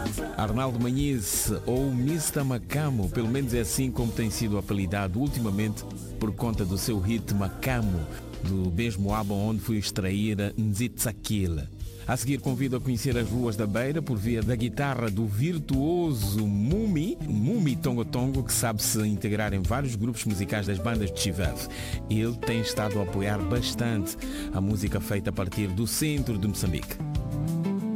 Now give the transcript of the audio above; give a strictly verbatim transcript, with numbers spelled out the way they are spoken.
Arnaldo Manhise, ou mister Macamo, pelo menos é assim como tem sido apelidado ultimamente por conta do seu hit Macamo, do mesmo álbum onde foi extrair Nzitsakila. A seguir convido a conhecer as ruas da Beira por via da guitarra do virtuoso Mumi, Mumi Tongo Tongo, que sabe se integrar em vários grupos musicais das bandas de Chivave. Ele tem estado a apoiar bastante a música feita a partir do centro de Moçambique.